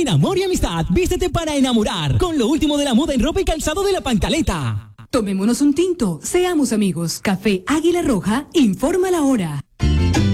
En Amor y Amistad, vístete para enamorar. Con lo último de la moda en ropa y calzado de La Pancaleta. Tomémonos un tinto, seamos amigos. Café Águila Roja, informa la hora.